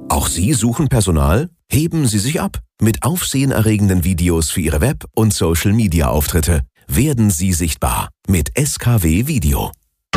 Auch Sie suchen Personal? Heben Sie sich ab mit aufsehenerregenden Videos für Ihre Web- und Social-Media-Auftritte. Werden Sie sichtbar mit SKW Video.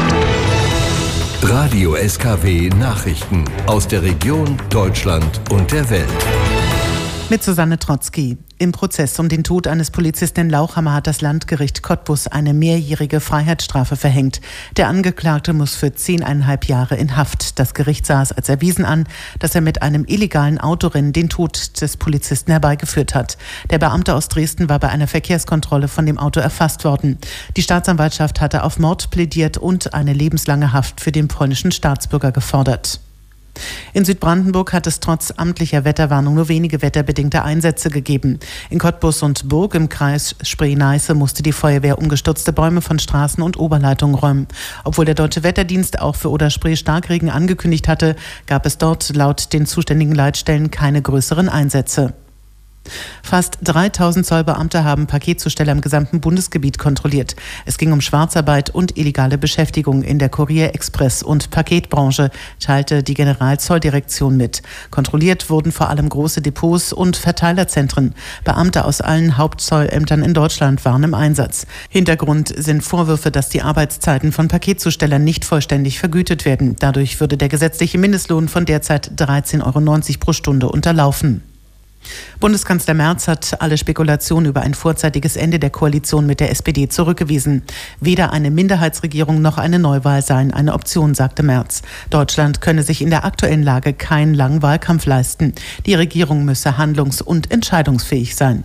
Radio SKW Nachrichten aus der Region, Deutschland und der Welt. Mit Susanne Trotzki. Im Prozess um den Tod eines Polizisten in Lauchhammer hat das Landgericht Cottbus eine mehrjährige Freiheitsstrafe verhängt. Der Angeklagte muss für 10,5 Jahre in Haft. Das Gericht sah es als erwiesen an, dass er mit einem illegalen Autorennen den Tod des Polizisten herbeigeführt hat. Der Beamte aus Dresden war bei einer Verkehrskontrolle von dem Auto erfasst worden. Die Staatsanwaltschaft hatte auf Mord plädiert und eine lebenslange Haft für den polnischen Staatsbürger gefordert. In Südbrandenburg hat es trotz amtlicher Wetterwarnung nur wenige wetterbedingte Einsätze gegeben. In Cottbus und Burg im Kreis Spree-Neiße musste die Feuerwehr umgestürzte Bäume von Straßen und Oberleitungen räumen. Obwohl der Deutsche Wetterdienst auch für Oder-Spree Starkregen angekündigt hatte, gab es dort laut den zuständigen Leitstellen keine größeren Einsätze. Fast 3000 Zollbeamte haben Paketzusteller im gesamten Bundesgebiet kontrolliert. Es ging um Schwarzarbeit und illegale Beschäftigung in der Kurier-, Express- und Paketbranche, teilte die Generalzolldirektion mit. Kontrolliert wurden vor allem große Depots und Verteilerzentren. Beamte aus allen Hauptzollämtern in Deutschland waren im Einsatz. Hintergrund sind Vorwürfe, dass die Arbeitszeiten von Paketzustellern nicht vollständig vergütet werden. Dadurch würde der gesetzliche Mindestlohn von derzeit 13,90 € pro Stunde unterlaufen. Bundeskanzler Merz hat alle Spekulationen über ein vorzeitiges Ende der Koalition mit der SPD zurückgewiesen. Weder eine Minderheitsregierung noch eine Neuwahl seien eine Option, sagte Merz. Deutschland könne sich in der aktuellen Lage keinen langen Wahlkampf leisten. Die Regierung müsse handlungs- und entscheidungsfähig sein.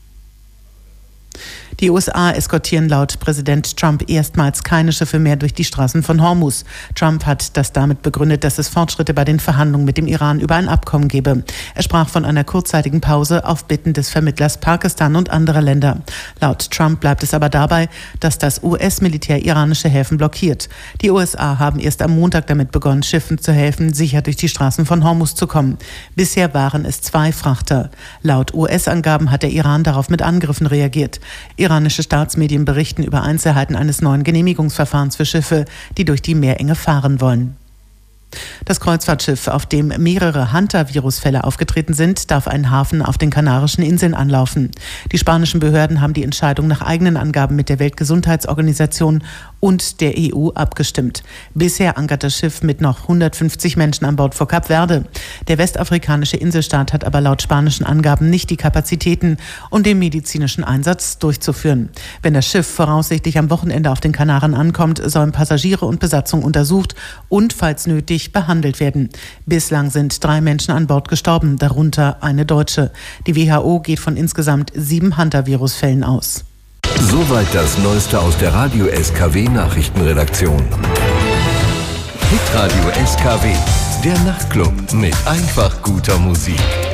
Die USA eskortieren laut Präsident Trump erstmals keine Schiffe mehr durch die Straßen von Hormuz. Trump hat das damit begründet, dass es Fortschritte bei den Verhandlungen mit dem Iran über ein Abkommen gebe. Er sprach von einer kurzzeitigen Pause auf Bitten des Vermittlers Pakistan und anderer Länder. Laut Trump bleibt es aber dabei, dass das US-Militär iranische Häfen blockiert. Die USA haben erst am Montag damit begonnen, Schiffen zu helfen, sicher durch die Straßen von Hormuz zu kommen. Bisher waren es 2 Frachter. Laut US-Angaben hat der Iran darauf mit Angriffen reagiert. Iranische Staatsmedien berichten über Einzelheiten eines neuen Genehmigungsverfahrens für Schiffe, die durch die Meerenge fahren wollen. Das Kreuzfahrtschiff, auf dem mehrere Hunter-Virusfälle aufgetreten sind, darf einen Hafen auf den Kanarischen Inseln anlaufen. Die spanischen Behörden haben die Entscheidung nach eigenen Angaben mit der Weltgesundheitsorganisation und der EU abgestimmt. Bisher ankert das Schiff mit noch 150 Menschen an Bord vor Kap Verde. Der westafrikanische Inselstaat hat aber laut spanischen Angaben nicht die Kapazitäten, um den medizinischen Einsatz durchzuführen. Wenn das Schiff voraussichtlich am Wochenende auf den Kanaren ankommt, sollen Passagiere und Besatzung untersucht und, falls nötig, behandelt werden. Bislang sind 3 Menschen an Bord gestorben, darunter eine Deutsche. Die WHO geht von insgesamt 7 Hunter-Virusfällen aus. Soweit das Neueste aus der Radio SKW Nachrichtenredaktion. Hitradio SKW, der Nachtclub mit einfach guter Musik.